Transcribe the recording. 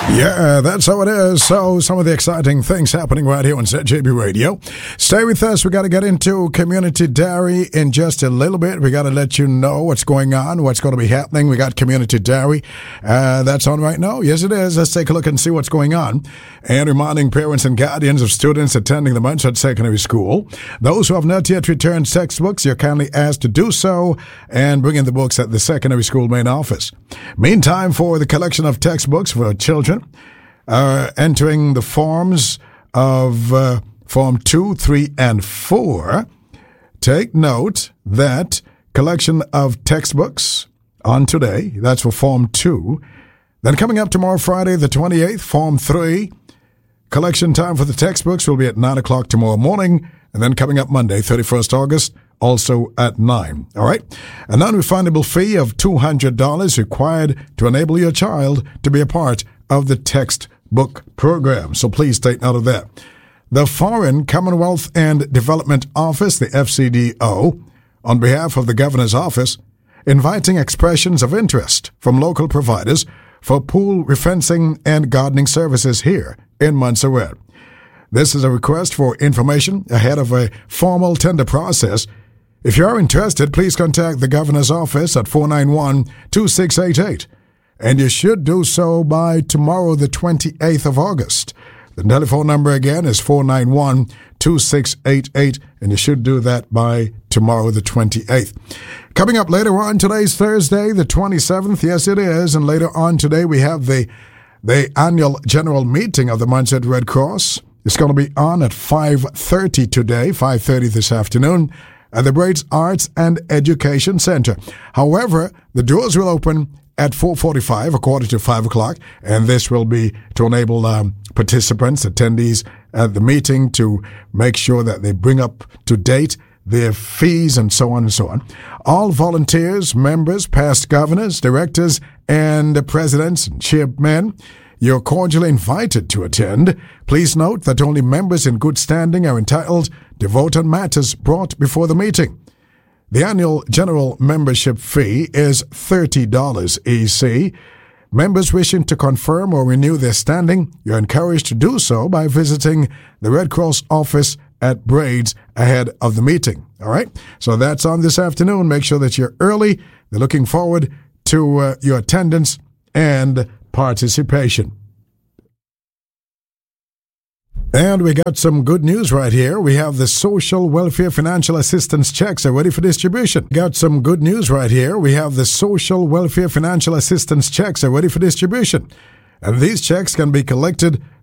Yeah, that's how it is. So, some of the exciting things happening right here on ZJB Radio. Stay with us. We got to get into Community Dairy in just a little bit. We got to let you know what's going on, what's going to be happening. We got Community Dairy. That's on right now. Yes, it is. Let's take a look and see what's going on. And reminding parents and guardians of students attending the Munstead Secondary School, those who have not yet returned textbooks, you're kindly asked to do so and bring in the books at the secondary school main office. Meantime, for the collection of textbooks for children, entering the forms of Form 2, 3, and 4, take note that collection of textbooks on today, that's for Form 2. Then coming up tomorrow, Friday the 28th, Form 3, collection time for the textbooks will be at 9 o'clock tomorrow morning. And then coming up Monday, 31st August, also at 9. All right? A non-refundable fee of $200 required to enable your child to be a part of the textbook program. So please take note of that. The Foreign Commonwealth and Development Office, the FCDO, on behalf of the Governor's Office, inviting expressions of interest from local providers for pool refencing and gardening services here in Montserrat. This is a request for information ahead of a formal tender process. If you are interested, please contact the Governor's Office at 491-2688. And you should do so by tomorrow, the 28th of August. The telephone number again is 491-2688, and you should do that by tomorrow, the 28th. Coming up later on, today's Thursday, the 27th. Yes, it is. And later on today, we have the annual general meeting of the Montserrat Red Cross. It's going to be on at 5:30 today, 5:30 this afternoon, at the Braids Arts and Education Center. However, the doors will open at 4:45, a quarter to 5 o'clock, and this will be to enable participants, attendees at the meeting to make sure that they bring up to date their fees and so on and so on. All volunteers, members, past governors, directors, and presidents and chairmen, you're cordially invited to attend. Please note that only members in good standing are entitled to vote on matters brought before the meeting. The annual general membership fee is $30 EC. Members wishing to confirm or renew their standing, you're encouraged to do so by visiting the Red Cross office at Braids ahead of the meeting. All right? So that's on this afternoon. Make sure that you're early. They're looking forward to your attendance and participation. And we got some good news right here. We have the Social Welfare Financial Assistance checks are ready for distribution. Got some good news right here. We have the Social Welfare Financial Assistance checks are ready for distribution. And these checks can be collected